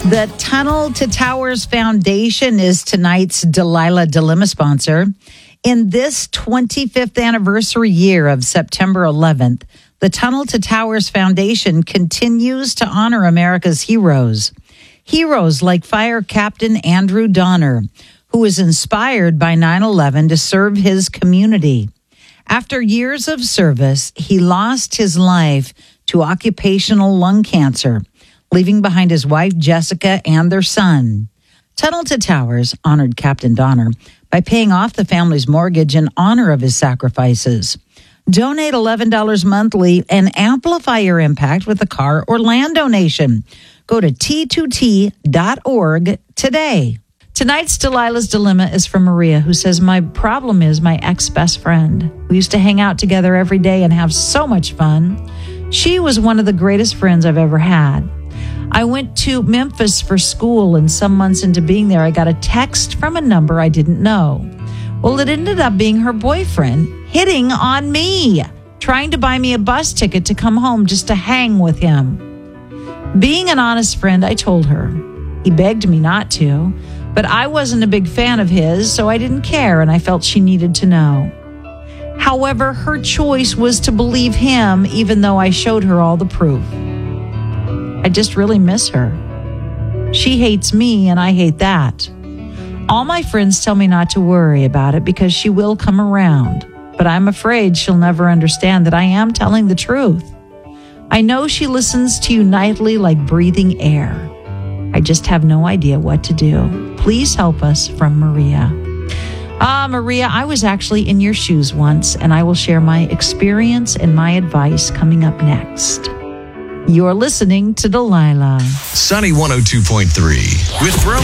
The Tunnel to Towers Foundation is tonight's Delilah Dilemma sponsor. In this 25th anniversary year of September 11th, the Tunnel to Towers Foundation continues to honor America's heroes. Heroes like Fire Captain Andrew Donner, who was inspired by 9/11 to serve his community. After years of service, he lost his life to occupational lung cancer, leaving behind his wife, Jessica, and their son. Tunnel to Towers honored Captain Donner by paying off the family's mortgage in honor of his sacrifices. Donate $11 monthly and amplify your impact with a car or land donation. Go to t2t.org today. Tonight's Delilah's Dilemma is from Maria, who says, my problem is my ex-best friend. We used to hang out together every day and have so much fun. She was one of the greatest friends I've ever had. I went to Memphis for school, and some months into being there, I got a text from a number I didn't know. Well, it ended up being her boyfriend hitting on me, trying to buy me a bus ticket to come home just to hang with him. Being an honest friend, I told her. He begged me not to, but I wasn't a big fan of his, so I didn't care, and I felt she needed to know. However, her choice was to believe him, even though I showed her all the proof. I just really miss her. She hates me, and I hate that. All my friends tell me not to worry about it because she will come around, but I'm afraid she'll never understand that I am telling the truth. I know she listens to you nightly like breathing air. I just have no idea what to do. Please help us, from Maria. Maria, I was actually in your shoes once, and I will share my experience and my advice coming up next. You're listening to Delilah. Sunny 102.3 with Rome.